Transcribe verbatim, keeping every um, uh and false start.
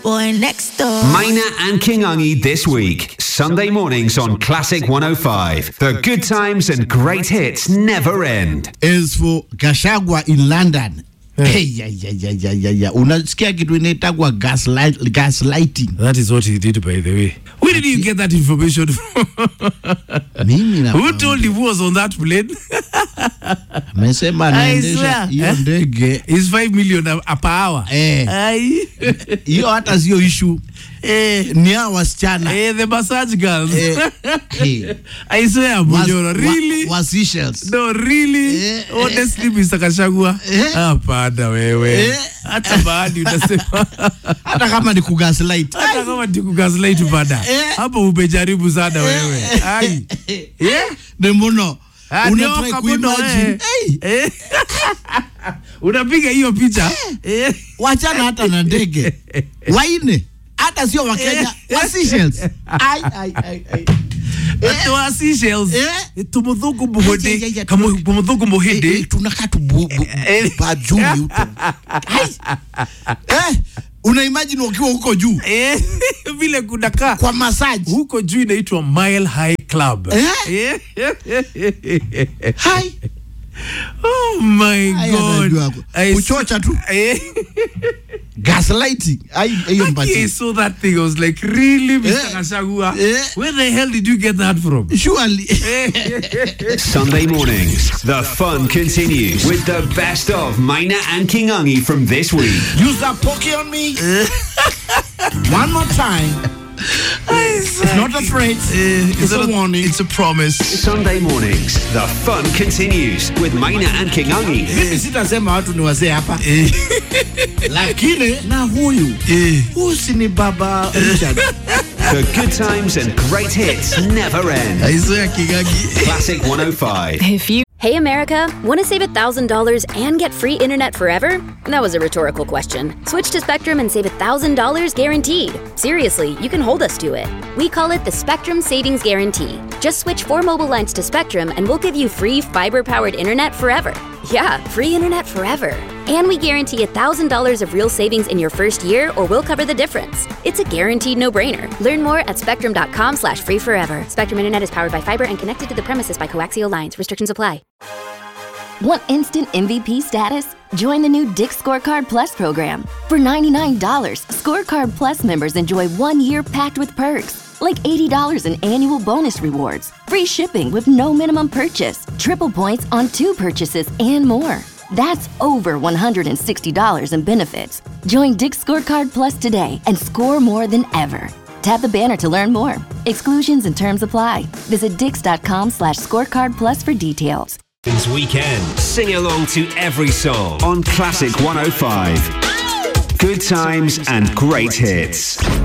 boy next door. Maina and Kingangi this week. Sunday mornings on Classic one oh five. The good times and great hits never end. As for Gachagua in London, hey, yeah, yeah, yeah, yeah, yeah, yeah. Unasikia kitu inaitwa gaslight, gaslighting. That is what he did, by the way. Where did you get that information from? Who told him who was on that plane? Amesema anaendesha hiyo ndege is five million a, a per hour. Eh. Ai. Hiyo hata sio issue. Eh, ni hao wasichana. Eh, the massage girls. Eh. Hey. I swear, Bujora, really? Was Seychelles. No, really? Eh. Honestly, Mister Gachagua. Eh. Hapana wewe. Eh. Hata baadhi utasema. Hata kama ni kugaslight. Hata kama ni kugaslight bada. Hapo umejaribu sana wewe. Ai. Eh? Demono. Unataka kuimagine. Hey. Unapiga hiyo picha. Eh. Wachana hata na ndege. Waine. Hata sio wa Kenya, wa Seychelles. Ai ai ai ai. Atu wa Seychelles. Tumudhuku buhode. Kama tumudhuku muhede. Tunaka tu pa juu yuto. Eh, una imagine ukiwa huko juu. Eh, vile kunakaa kwa massage. Huko juu inaitwa Mile High Club. Eh? Hai. Oh my God. Uchocha tu. Gaslighting. I saw that thing. I was like, really, Mister Gachagua? Where the hell did you get that from? Surely. Sunday mornings, the fun continues with the best of Maina and Kingangi from this week. Use that pokey on me. One more time. It's not a threat. Uh, it's a warning. It's a promise. Sunday mornings, the fun continues with Maina and Kingangi. Mimi sitasema watu ni wazee hapa. Lakini na huyu. Huyu ni baba Richard. The good times and great hits never end. I swear, Kingangi. Classic one oh five. If you Hey America, want to save one thousand dollars and get free internet forever? That was a rhetorical question. Switch to Spectrum and save one thousand dollars guaranteed. Seriously, you can hold us to it. We call it the Spectrum Savings Guarantee. Just switch four mobile lines to Spectrum and we'll give you free fiber-powered internet forever. Yeah, free internet forever. And we guarantee one thousand dollars of real savings in your first year or we'll cover the difference. It's a guaranteed no-brainer. Learn more at spectrum.com slash free forever. Spectrum Internet is powered by fiber and connected to the premises by coaxial lines. Restrictions apply. Want instant M V P status? Join the new Dick's Scorecard Plus program. For ninety-nine dollars, Scorecard Plus members enjoy one year packed with perks, like eighty dollars in annual bonus rewards, free shipping with no minimum purchase, triple points on two purchases, and more. That's over one hundred sixty dollars in benefits. Join Dick's Scorecard Plus today and score more than ever. Tap the banner to learn more. Exclusions and terms apply. Visit dix.com slash scorecard plus for details. Weekend. Sing along to every song on Classic one oh five. Good times and great hits.